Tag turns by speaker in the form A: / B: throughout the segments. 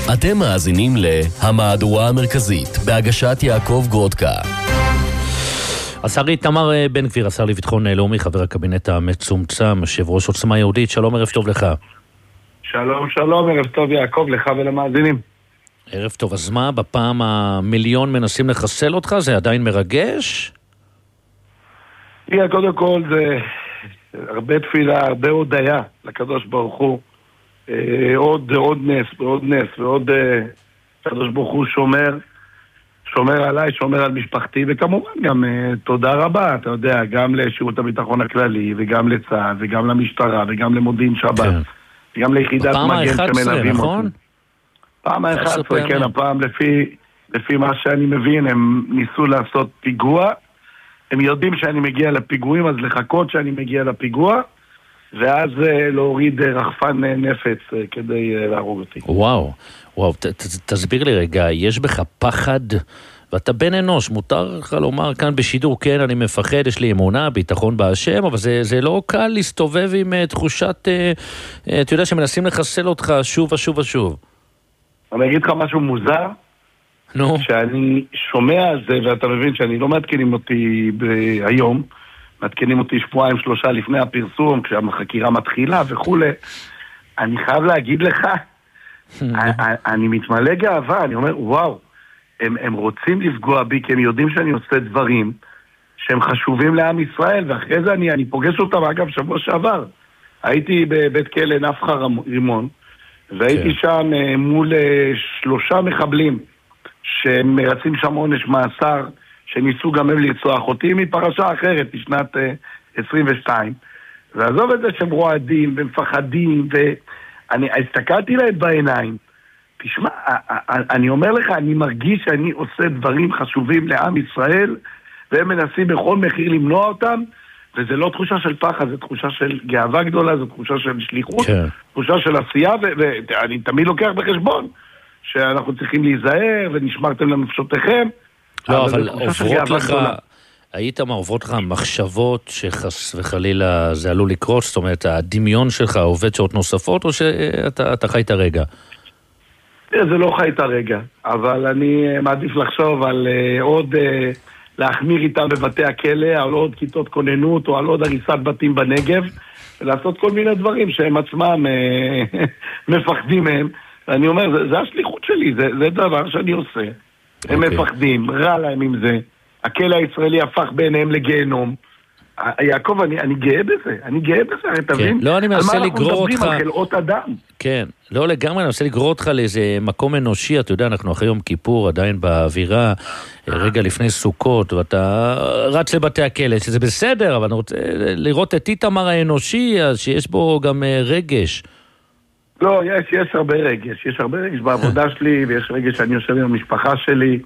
A: אתם מאזינים להמהדורה המרכזית, בהגשת יעקב גרודקה.
B: השר איתמר בן גביר, השר לביטחון לאומי, חבר הקבינט המצומצם, יושב ראש עוצמה יהודית, שלום, ערב טוב לך.
C: שלום, שלום, ערב טוב יעקב, לך ולמאזינים.
B: ערב טוב, אז מה, בפעם המיליון מנסים לחסל אותך? זה עדיין מרגש?
C: קודם כל זה הרבה תפילה, הרבה הודיה לקדוש ברוך הוא. עוד נס, ועוד קדוש ברוך הוא שומר עליי, שומר על משפחתי, וכמובן גם תודה רבה, אתה יודע, גם לשירות הביטחון הכללי, וגם לצה"ל, וגם למשטרה, וגם למודיעין שבת, וגם ליחידת מגן שמלווים
B: נכון?
C: אותי. פעם ה-11, כן, הפעם לפי מה שאני מבין, הם ניסו לעשות פיגוע, הם יודעים שאני מגיע לפיגועים, אז לחכות שאני מגיע לפיגוע, ואז להוריד רחפן נפץ כדי להרוג אותי.
B: וואו, תסביר לי רגע, יש בך פחד, ואתה בן אנוש, מותר לך לומר כאן בשידור, כן, אני מפחד, יש לי אמונה, ביטחון בהשם, אבל זה לא קל להסתובב עם תחושת, אתה יודע שמנסים לחסל אותך שוב ושוב ושוב.
C: אני אגיד לך משהו מוזר, שאני שומע על זה, ואתה מבין שאני לא מעדכנים אותי היום, מעדכנים אותי שבועיים, 3 לפני הפרסום, כשהחקירה מתחילה וכו'. אני חייב להגיד לך, אני מתמלא גאווה, אני אומר, וואו, הם רוצים לפגוע בי, כי הם יודעים שאני עושה דברים שהם חשובים לעם ישראל, ואחרי זה אני פוגש אותם, אגב, שבוע שעבר. הייתי בבית כלא נפחא רימון, והייתי שם מול 3 מחבלים, שמרצים שם עונש מאסר, שניסו גם הם לרצוח אותי מפרשה אחרת, בשנת 22. ועזוב את זה שהם רועדים ומפחדים, ואני הסתכלתי להם בעיניים. תשמע, אני אומר לך, אני מרגיש שאני עושה דברים חשובים לעם ישראל, והם מנסים בכל מחיר למנוע אותם, וזה לא תחושה של פחד, זה תחושה של גאווה גדולה, זו תחושה של שליחות, תחושה של עשייה, ואני תמיד לוקח בחשבון שאנחנו צריכים להיזהר, ונשמרתם לנפשותיכם.
B: לא, אבל עוברות לך, איתמר, עוברות לך מחשבות שחס וחלילה זה עלול לקרות, זאת אומרת, הדמיון שלך עובד שעות נוספות, או שאתה חי את הרגע?
C: זה לא חי את הרגע, אבל אני מעדיף לחשוב על עוד להחמיר איתם בבתי הכלא, על עוד כיתות כוננות, או על עוד הריסת בתים בנגב, ולעשות כל מיני דברים שהם עצמם מפחדים מהם. אני אומר, זה השליחות שלי, זה דבר שאני עושה. הם מפחדים, רע להם עם זה. הכלא הישראלי הפך ביניהם לגיהנום. יעקב, אני גאה בזה, הרי תבין?
B: לא, אני מנסה לגרור אותך.
C: על מה אנחנו מדברים, על חלאות אדם.
B: כן, לא לגמרי, אני מנסה לגרור אותך לאיזה מקום אנושי, אתה יודע, אנחנו אחרי יום כיפור, עדיין באווירה, רגע לפני סוכות, ואתה רץ לבתי הכלא, שזה בסדר, אבל אני רוצה לראות את איתמר האנושי, שיש בו גם רגש.
C: לא, יש הרבה רגש, בעבודה שלי, ויש רגש שאני יושב עם המשפחה שלי.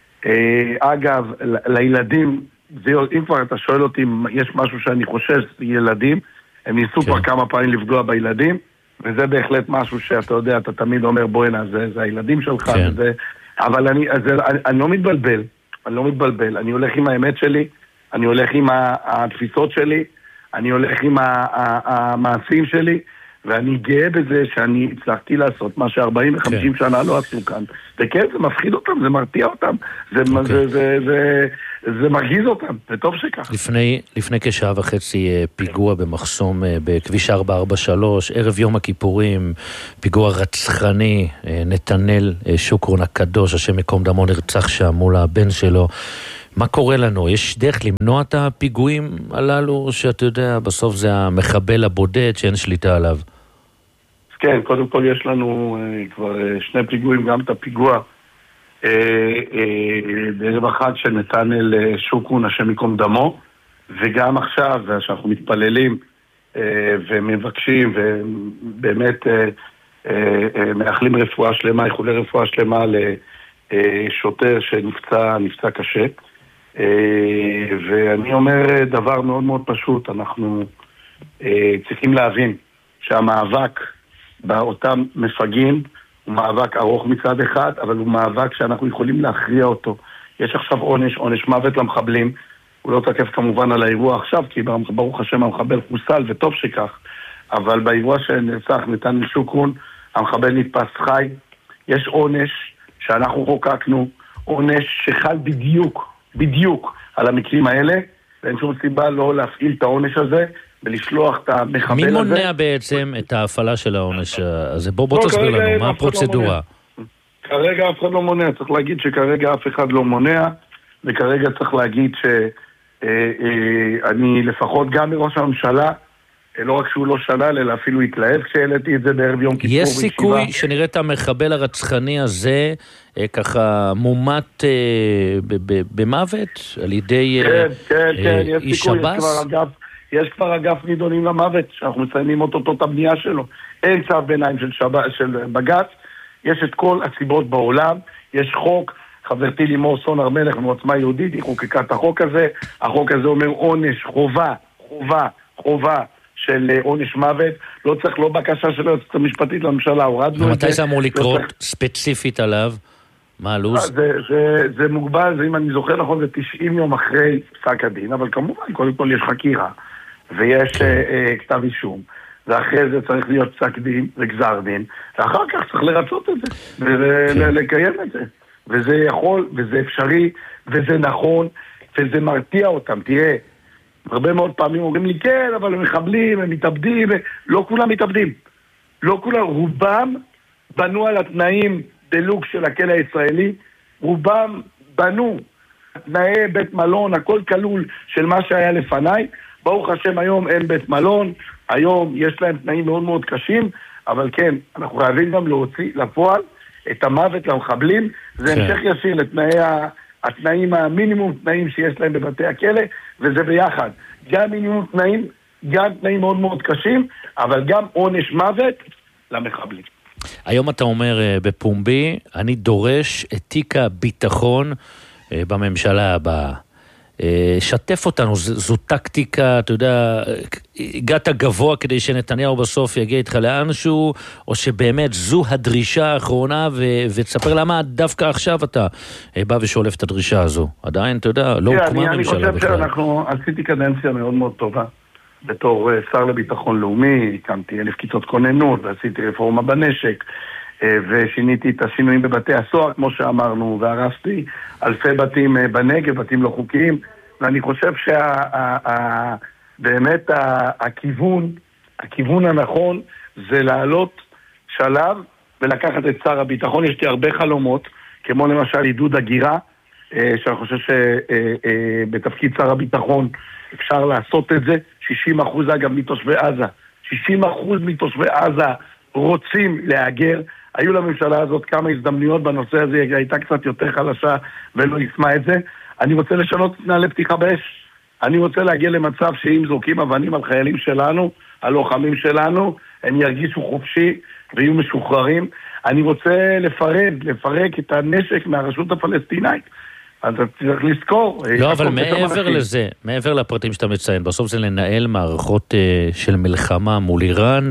C: אגב, לילדים, אם כבר אתה שואל אותי אם יש משהו שאני חושש, ילדים, הם ניסו כבר כמה פעמים לפגוע בילדים, וזה בהחלט משהו שאתה יודע, אתה תמיד אומר, בואנה, זה הילדים שלך, אבל אני לא מתבלבל, אני הולך עם האמת שלי, אני הולך עם התפיסות שלי, אני הולך עם המעשים שלי, ואני גאה בזה שאני הצלחתי לעשות מה ש40 ו50 שנה לא עשו כאן. וכן, זה מפחיד אותם, זה מרתיע אותם, זה מרגיז אותם, וטוב שכך.
B: לפני כשעה וחצי פיגוע במחסום בכביש 443, ערב יום הכיפורים, פיגוע רצחני, נתנאל שוקרון הקדוש, השם מקום דמו, נרצח שם מול הבן שלו. מה קורה לנו? יש דרך למנוע את הפיגועים הללו, שאתה יודע, בסוף זה המחבל הבודד שאין שליטה עליו?
C: כן, קודם כל יש לנו כבר 2 פיגועים, גם את הפיגוע בערב אחד של נתנאל שוקרון, השם מקום דמו, וגם עכשיו, שאנחנו מתפללים ומבקשים, ובאמת מאחלים רפואה שלמה, איחולי רפואה שלמה לשוטר שנפצע קשה. ואני אומר דבר מאוד מאוד פשוט, אנחנו צריכים להבין שהמאבק באותם מפגעים הוא מאבק ארוך מצד אחד, אבל הוא מאבק שאנחנו יכולים להכריע אותו. יש עכשיו עונש מוות למחבלים, הוא לא תקף כמובן על האירוע עכשיו, כי ברוך השם המחבל חוסל, וטוב שכך, אבל באירוע שנרצח נתנאל שוקרון, המחבל נתפס חי, יש עונש שאנחנו חוקקנו, עונש שחל בדיוק על המקרים האלה, ואין שום סיבה לא להפעיל את העונש הזה, ולשלוח את המחבל הזה.
B: מי מונע בעצם את ההפעלה של העונש הזה? בוא תסביר לנו, מה הפרוצדורה?
C: כרגע אף אחד לא מונע, צריך להגיד שכרגע אף אחד לא מונע, וכרגע צריך להגיד שאני לפחות גם מראש הממשלה, לא רק שהוא לא שלל, אלא אפילו התלהב כשהעליתי את זה בערב יום כיפור.
B: יש סיכוי שנראה את המחבל הרצחני הזה ככה מומת במוות על ידי איש שב"ס?
C: יש כבר אגף נידונים למוות, שאנחנו מציינים אותו את הבנייה שלו. אין צו ביניים של בג"ץ, יש את כל הסיבות בעולם, יש חוק, חברתי לימור סון הר מלך מעוצמה יהודית, היא חוקקה את החוק הזה, החוק הזה אומר עונש, חובה של עונש מוות, לא צריך לא בקשה של היועצת המשפטית לממשלה, הורדנו את זה.
B: ומתי זה אמור לקרות ספציפית עליו? מה הלו"ז?
C: זה מוגבל, אם אני זוכר נכון, זה 90 יום אחרי פסק הדין, אבל כמובן, קודם כל יש חקירה, ויש כתב אישום, ואחרי זה צריך להיות פסק דין וגזר דין, ואחר כך צריך לרצות את זה, ולקיים את זה. וזה יכול, וזה אפשרי, וזה נכון, וזה מרתיע אותם. תראה, הרבה מאוד פעמים אומרים לי, כן, אבל הם מחבלים, הם מתאבדים, לא כולם מתאבדים. לא כולם, רובם בנו על התנאים דלוק של הכלא הישראלי, רובם בנו תנאי בית מלון, הכל כלול של מה שהיה לפניי. ברוך השם, היום אין בית מלון, היום יש להם תנאים מאוד מאוד קשים, אבל כן, אנחנו חייבים גם להוציא לפועל את המוות למחבלים, זה המשך ישיר התנאים המינימום תנאים שיש להם בבתי הכלא, וזה ביחד. גם מינימום תנאים, גם תנאים מאוד מאוד קשים, אבל גם עונש מוות למחבלים.
B: היום אתה אומר בפומבי, אני דורש את תיק הביטחון בממשלה הבאה. שתף אותנו, זו טקטיקה, אתה יודע, הגעת גבוה כדי שנתניהו בסוף יגיע איתך לאנשהו, או שבאמת זו הדרישה האחרונה, ותספר למה דווקא עכשיו אתה בא ושולף את הדרישה הזו. עדיין, אתה יודע, לא הוקמה ממשלה בכלל.
C: אני חושב עשיתי קדנציה מאוד מאוד טובה, בתור שר לביטחון לאומי, הקמתי 1,000 כיתות כוננות, ועשיתי רפורמה בנשק, ושיניתי את השינויים בבתי הסוהר, כמו שאמרנו, והרסתי אלפי בתים בנגב, בתים לא חוקיים, ואני חושב באמת הכיוון הנכון זה לעלות שלב ולקחת את שר הביטחון. יש לי הרבה חלומות, כמו למשל עידוד הגירה, שאני חושב שבתפקיד שר הביטחון אפשר לעשות את זה. 60% אגב מתושבי עזה, 60% מתושבי עזה רוצים להגר. היו לממשלה הזאת כמה הזדמנויות בנושא הזה, היא הייתה קצת יותר חלשה ולא ישמה את זה. אני רוצה לשנות נעלי פתיחה באש. אני רוצה להגיע למצב שאם זורקים אבנים על חיילים שלנו, על לוחמים שלנו, הם ירגישו חופשי ויהיו משוחררים. אני רוצה לפרק את הנשק מהרשות הפלסטינאית. אז אתה צריך לזכור.
B: לא, אבל מעבר לזה, מעבר לפרטים שאתה מציין, בסוף זה לנהל מערכות של מלחמה מול איראן,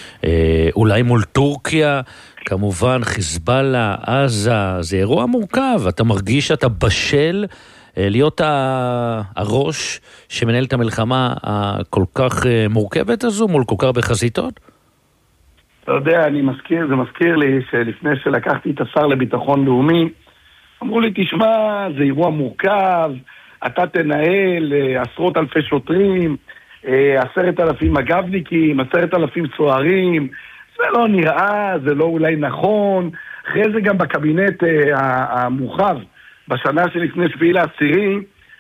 B: אולי מול טורקיה, כמובן חיזבאללה, עזה, זה אירוע מורכב. אתה מרגיש שאתה בשל להיות הראש שמנהל את המלחמה הכל כך מורכבת הזו, מול כל כך בחזיתות?
C: אתה יודע, זה מזכיר לי שלפני שלקחתי את השר לביטחון לאומי, אמרו לי, תשמע, זה אירוע מורכב, אתה תנהל עשרות אלפי שוטרים, 10,000 מג"בניקים, 10,000 סוהרים, זה לא נראה, זה לא אולי נכון. אחרי זה גם בקבינט המורחב, בשנה שלפני 7/10,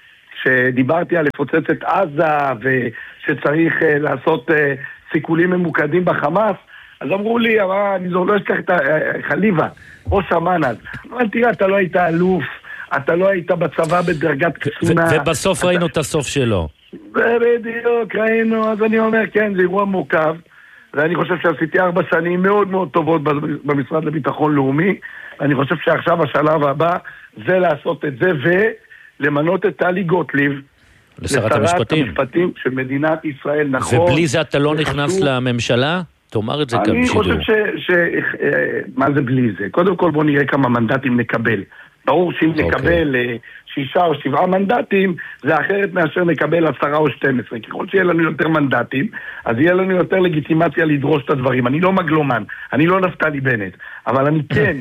C: שדיברתי על לפוצץ את עזה ושצריך לעשות סיכולים ממוקדים בחמאס, אז אמרו לי, אני לא אשכח את חליבה, ראש אמ"ן אז. אבל תראה, אתה לא היית אלוף, אתה לא היית בצבא בדרגת קצונה.
B: ובסוף ראינו את הסוף שלו.
C: בדיוק, ראינו, אז אני אומר, כן, זה אירוע מורכב, ואני חושב שעשיתי 4 שנים מאוד מאוד טובות במשרד לביטחון לאומי, ואני חושב שעכשיו השלב הבא זה לעשות את זה, ולמנות את טלי גוטליב,
B: לשרת המשפטים
C: של מדינת ישראל, נכון.
B: ובלי זה אתה לא נכנס לממשלה? תאמר את זה כאן בשידור.
C: אני חושב מה זה בלי זה? קודם כל בוא נראה כמה מנדטים נקבל. ברור שאם נקבל 6 או 7 מנדטים, זה אחרת מאשר נקבל 10 או 12. ככל שיהיה לנו יותר מנדטים, אז יהיה לנו יותר לגיטימציה לדרוש את הדברים. אני לא מגלומן, אני לא נפתלי בנט, אבל אני כן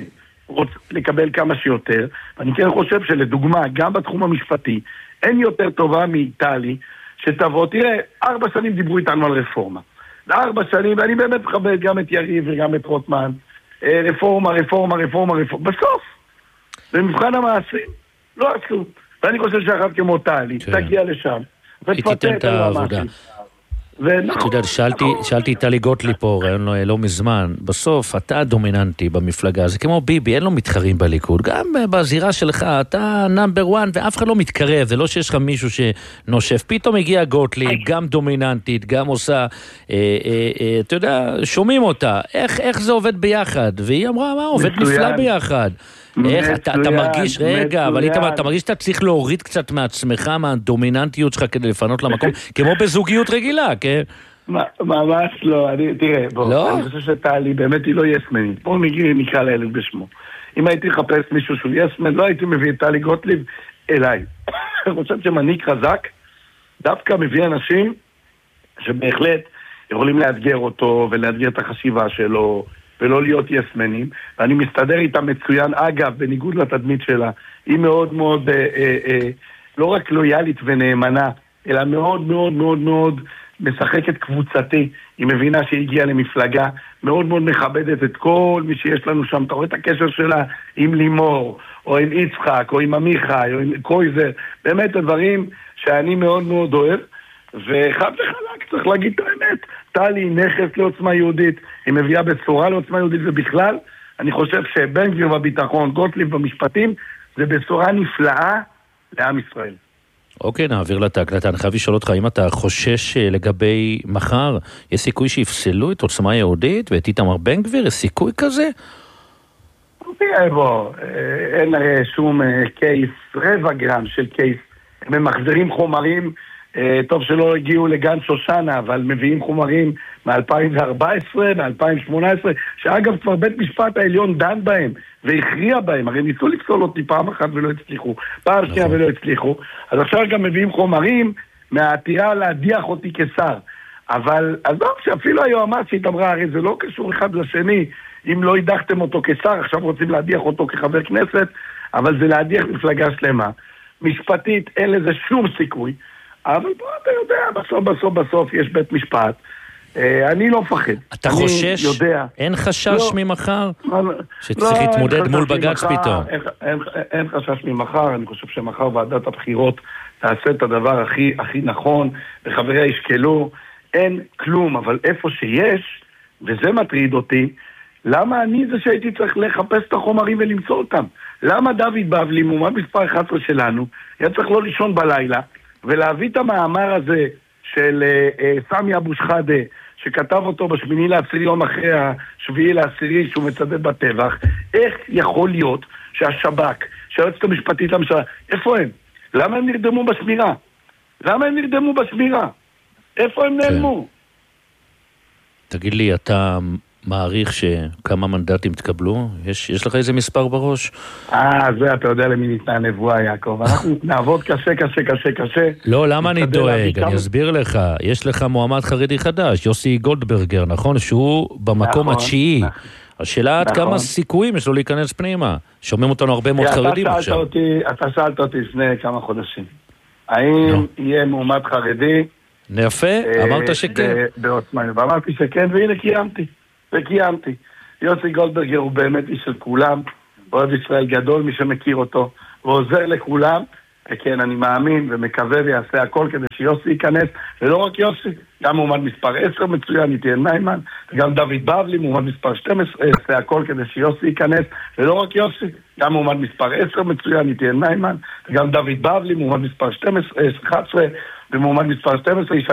C: רוצה לקבל כמה שיותר, ואני כן חושב שלדוגמה, גם בתחום המשפטי, אין יותר טובה מאיטלי, שתבוא, תראה, 4 שנים דיברו איתנו על רפורמה. 4 שנים, ואני באמת מכבד גם את יריב וגם את רוטמן, רפורמה. בסוף, במבחן המעשים, לא עשו. ואני חושב שאחת כמו טלי, תגיע לשם.
B: היא תיתן את העבודה. אתה יודע, שאלתי את טלי גוטליב פה, לא מזמן, בסוף אתה דומיננטי במפלגה, זה כמו ביבי, אין לו מתחרים בליכוד, גם בזירה שלך, אתה נאמבר 1 ואף אחד לא מתקרב, זה לא שיש לך מישהו שנושף, פתאום הגיע גוטליב, גם דומיננטית, גם עושה, אתה יודע, שומעים אותה, איך זה עובד ביחד, והיא אמרה, מה, עובד נפלא ביחד. איך, אתה מרגיש, רגע, אבל איתמר, אתה מרגיש שאתה צריך להוריד קצת מעצמך, מהדומיננטיות שלך כדי לפנות למקום, כמו בזוגיות רגילה, כן?
C: ממש לא, תראה, אני חושב שטלי באמת היא לא יסמנית, פה נקרא לילד בשמו. אם הייתי לחפש מישהו שהוא יסמן, לא הייתי מביא את טלי גוטליב אליי. אני חושב שמנהיג חזק, דווקא מביא אנשים שבהחלט יכולים לאתגר אותו ולאתגר את החשיבה שלו, ולא להיות יסמנים, ואני מסתדר איתה מצוין. אגב, בניגוד לתדמית שלה, היא מאוד מאוד, לא רק לויאלית ונאמנה, אלא מאוד מאוד מאוד מאוד משחקת קבוצתי. היא מבינה שהיא הגיעה למפלגה, מאוד מאוד מכבדת את כל מי שיש לנו שם. אתה רואה את הקשר שלה עם לימור, או עם יצחק, או עם עמיחי, או עם קויזר, באמת הדברים שאני מאוד מאוד אוהב, וחד וחלק, צריך להגיד את האמת, טלי היא נכס לעוצמה יהודית, היא מביאה בשורה לעוצמה יהודית, ובכלל, אני חושב שבן גביר בביטחון, גוטליב במשפטים, זה בשורה נפלאה לעם ישראל.
B: אוקיי, נעביר לה את ההקלטה. אני חייב לשאול אותך, אם אתה חושש לגבי מחר, יש סיכוי שיפסלו את עוצמה יהודית ואת איתמר בן גביר? יש סיכוי כזה?
C: בוא, אין שום קייס, רבע גרם של קייס, הם מחזירים חומרים, טוב שלא הגיעו לגן שושנה, אבל מביאים חומרים מ-2014, מ-2018, שאגב כבר בית משפט העליון דן בהם, והכריע בהם, הרי ניסו לפסול אותי פעם אחת ולא הצליחו, פעם שנייה ולא הצליחו, אז עכשיו גם מביאים חומרים מהעתירה להדיח אותי כשר, אבל אז לא, שאפילו היועמ"שית אמרה, הרי זה לא קשור אחד לשני, אם לא הדחתם אותו כשר, עכשיו רוצים להדיח אותו כחבר כנסת, אבל זה להדיח מפלגה שלמה. משפטית אין לזה שום סיכוי, אבל בוא, אתה יודע, בסוף יש בית משפט. אני לא מפחד.
B: אתה חושש? אין חשש ממחר? שצריך להתמודד מול בג"ץ פתאום.
C: אין חשש ממחר, אני חושב שמחר ועדת הבחירות תעשה את הדבר הכי נכון, וחבריה ישקלו, אין כלום, אבל איפה שיש, וזה מטריד אותי, למה אני זה שהייתי צריך לחפש את החומרים ולמצוא אותם? למה דוד בבלי, מועמד מספר 11 שלנו, היה צריך לא לישון בלילה, ולהביא את המאמר הזה של סמי אבו שחאדה, שכתב אותו בשמיני לעשירי, יום אחרי השביעי לעשירי, שהוא מצדד בטבח, איך יכול להיות שהשב"כ, שהיועצת המשפטית לממשלה, איפה הם? למה הם נרדמו בשמירה? איפה הם נעלמו?
B: תגיד לי, אתה מעריך שכמה מנדטים תקבלו? יש לך איזה מספר בראש?
C: זה אתה יודע למי ניתנה הנבואה, יעקב. אנחנו נעבוד קשה.
B: לא, למה אני דואג? אני אסביר לך. יש לך מועמד חרדי חדש, יוסי גולדברגר, נכון? שהוא במקום התשיעי. השאלה עד כמה סיכויים יש לו להיכנס פנימה. שומעים אותנו הרבה מאוד חרדים עכשיו.
C: אתה שאלת אותי לפני כמה חודשים. האם יהיה מועמד חרדי?
B: יפה, אמרת שכן.
C: ואמרתי שכן, והנה קיימתי. יוסי גולדברגר הוא באמת איש של כולם, אוהב ישראל גדול, מי שמכיר אותו, ועוזר לכולם, וכן, אני מאמין ומקווה ויעשה הכל כדי שיוסי ייכנס, ולא רק יוסי, גם מועמד מספר 10 מצוין, איתי ניימן, וגם דוד בבלי, מועמד מספר 12, יעשה הכל כדי שיוסי ייכנס, ולא רק יוסי, גם מועמד מספר 10 מצוין, איתי ניימן, וגם דוד בבלי, מועמד מספר 11, ומועמד מספר 12,